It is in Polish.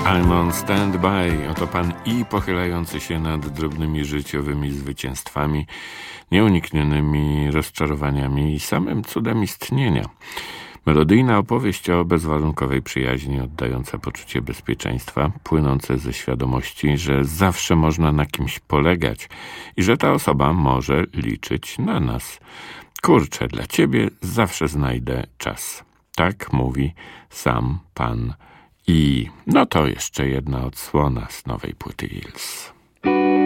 I'm on standby. Oto pan I pochylający się nad drobnymi życiowymi zwycięstwami, nieuniknionymi rozczarowaniami i samym cudem istnienia. Melodyjna opowieść o bezwarunkowej przyjaźni, oddająca poczucie bezpieczeństwa, płynące ze świadomości, że zawsze można na kimś polegać i że ta osoba może liczyć na nas. Kurczę, dla ciebie zawsze znajdę czas. Tak mówi sam pan I. No to jeszcze jedna odsłona z nowej płyty Hills.